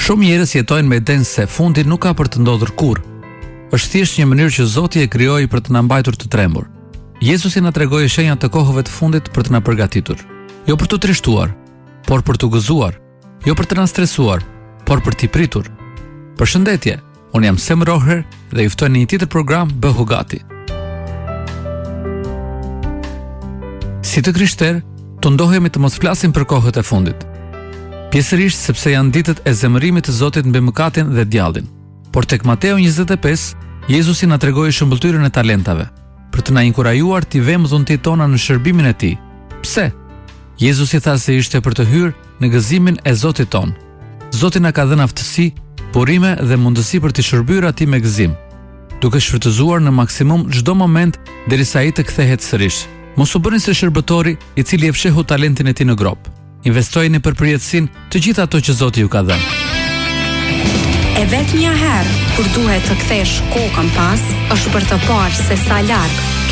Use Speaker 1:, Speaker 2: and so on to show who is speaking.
Speaker 1: Shumë njerëz jetojnë me idenë se fundi nuk ka për të ndodhur kurrë. Është thjesht një mënyrë që Zoti e krijoi për të na mbajtur të trembur. Jezusi na tregoi shenjat të kohëve të fundit për të na përgatitur, jo për të trishtuar, por për të gëzuar, jo për të na stresuar, por për t'i pritur. Përshëndetje, unë jam Sem Roher dhe ju ftoj në një tjetër program Bëhu Gati. Si të krishterë, të ndohemi të mos flasim për kohët e fundit. Pjesërisht sepse janë ditët e zemërimit të Zotit mbi mëkatin dhe djallin. Por tek Mateu 25, Jezusi na tregoi shëmbulltyrën e talentave, për të na inkurajuar t'i vëmë dhuntit tona në shërbimin e Tij. Pse? Jezusi tha se ishte për të hyrë në gëzimin e Zotit ton. Zoti na ka dhënë aftësi, burime dhe mundësi për të shërbyer Atij me gëzim, duke shfrytëzuar në maksimum çdo moment derisa ai të kthehet sërish. Mos u bëni se shërbëtori i cili e fshehu talentin e tij në grop. Investojeni për përjetësinë të gjithë ato që Zoti ju ka dhënë.
Speaker 2: E vetmja herë kur duhet të kthesh kokën pas, është për të parë se sa larg